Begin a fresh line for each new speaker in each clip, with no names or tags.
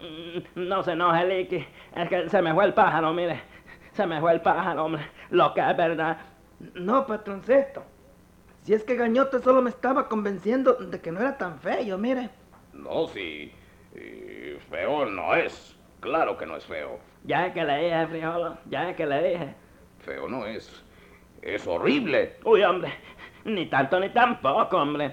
No se enoje, Licky. Es que se me fue el pájaro, mire. Se me fue el pájaro, hombre. Lo que es verdad.
No, patroncito. Si es que Gañote solo me estaba convenciendo de que no era tan feo, mire.
No, sí. Feo no es. Claro que no es feo.
Ya es que le dije, frijolo. Ya es que le dije.
Feo no es. Es horrible.
Uy, hombre. Ni tanto ni tampoco, hombre.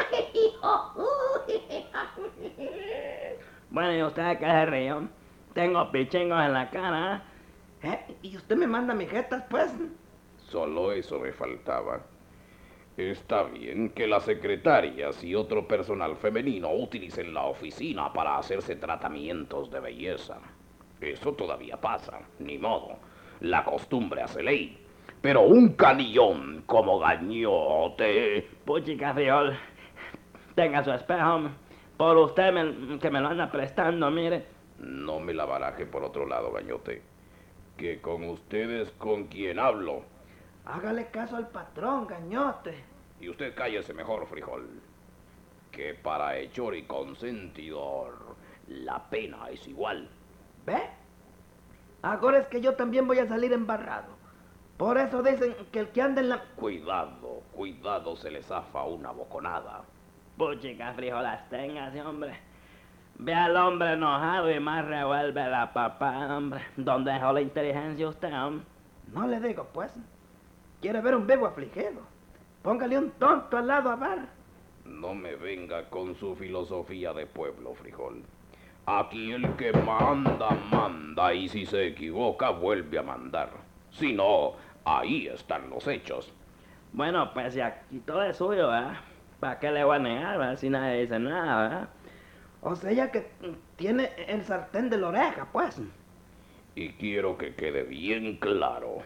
Bueno, ¿y usted qué se río? Tengo pichingos en la cara.
¿Y usted me manda mijetas, pues?
Solo eso me faltaba. Está bien que las secretarias y otro personal femenino utilicen la oficina para hacerse tratamientos de belleza. Eso todavía pasa, ni modo. La costumbre hace ley. Pero un canillón como Gañote...
Puchica, frijol. Tenga su espejo. Por usted que me lo anda prestando, mire.
No me la baraje por otro lado, Gañote. Que con ustedes con quien hablo.
Hágale caso al patrón, Gañote.
Y usted cállese mejor, frijol. Que para hechor y consentidor la pena es igual.
¿Ve? Ahora es que yo también voy a salir embarrado. Por eso dicen que el que anda en la...
Cuidado, se le zafa una boconada.
Puchica, frijolas, téngase, hombre. Ve al hombre enojado y más revuelve la papá, hombre. ¿Dónde dejó la inteligencia usted, hombre?
No le digo, pues. ¿Quiere ver un vivo afligido? Póngale un tonto al lado a ver.
No me venga con su filosofía de pueblo, frijol. Aquí el que manda, manda, y si se equivoca, vuelve a mandar. Si no, ahí están los hechos.
Bueno, pues si aquí todo es suyo, ¿verdad? ¿Para qué le voy a negar, verdad? Si nadie dice nada, ¿verdad?
O sea que tiene el sartén de la oreja, pues.
Y quiero que quede bien claro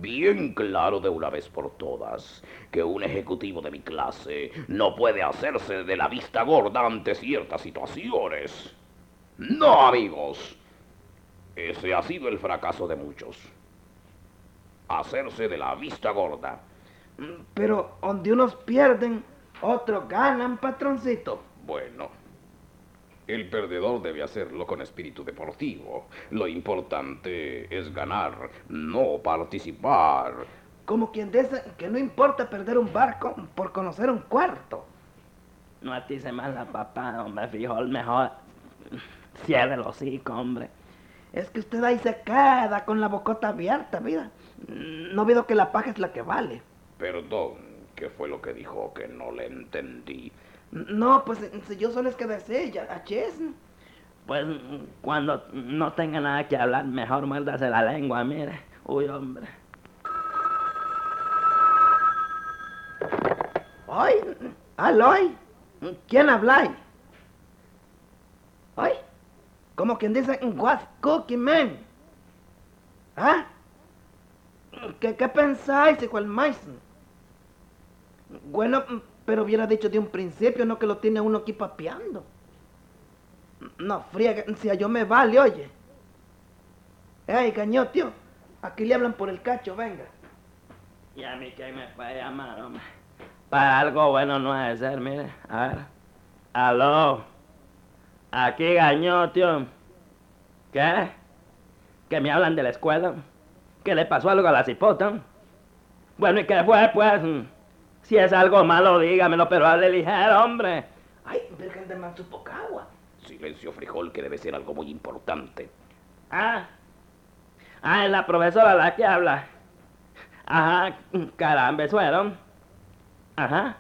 de una vez por todas, que un ejecutivo de mi clase no puede hacerse de la vista gorda ante ciertas situaciones. No, amigos. Ese ha sido el fracaso de muchos. Hacerse de la vista gorda.
Pero donde unos pierden, otros ganan, patroncito.
Bueno, el perdedor debe hacerlo con espíritu deportivo. Lo importante es ganar, no participar.
Como quien dice que no importa perder un barco por conocer un cuarto.
No atice más la papá, hombre, frijol, mejor cierre el hocico, hombre.
Es que usted ahí se queda con la bocota abierta, mira. No veo que la paja es la que vale.
Perdón, ¿qué fue lo que dijo que no le entendí?
No, pues si yo solo es que decía, achis.
Pues cuando no tenga nada que hablar, mejor muérdase la lengua, mire. Uy, hombre.
¡Ay! ¡Aloy! ¿Quién habla ahí? ¡Ay! Como quien dice, what's cooking, man? ¿Ah? ¿Qué pensáis, hijo del maíz? Bueno, pero hubiera dicho de un principio, no que lo tiene uno aquí papeando. No, friega, si a yo me vale, oye. Ey, Gañotio, aquí le hablan por el cacho, venga.
¿Y a mí qué me puede llamar, hombre? Para algo bueno no ha de ser, mire. A ver. Aló. Aquí Gañotio. ¿Qué? ¿Que me hablan de la escuela? ¿Que le pasó algo a la cipota? Bueno, ¿y qué fue, pues? Si es algo malo, dígamelo, pero hable ligero, hombre.
Ay, virgen de Mansupocagua.
Silencio, frijol, que debe ser algo muy importante.
Es la profesora la que habla. Ajá, caramba, suero. Ajá.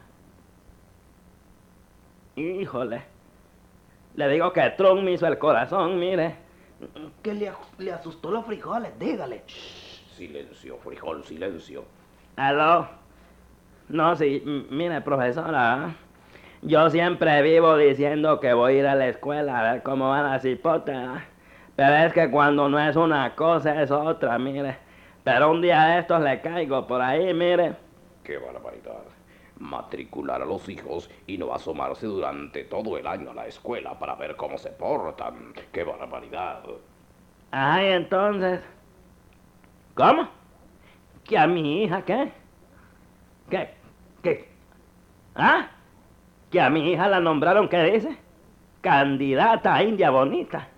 Híjole. Le digo que Trump me hizo el corazón, mire.
Que le asustó los frijoles, dígale.
Silencio, frijol, silencio.
Aló. No, sí, mire, profesora. Yo siempre vivo diciendo que voy a ir a la escuela a ver cómo van las hipotas. Pero es que cuando no es una cosa es otra, mire. Pero un día de estos le caigo por ahí, mire.
¡Qué barbaridad! Matricular a los hijos y no asomarse durante todo el año a la escuela para ver cómo se portan. ¡Qué barbaridad!
Ay, entonces. ¿Cómo? ¿Que a mi hija qué? ¿Qué? ¿Ah? ¿Que a mi hija la nombraron, qué dice? Candidata a India Bonita.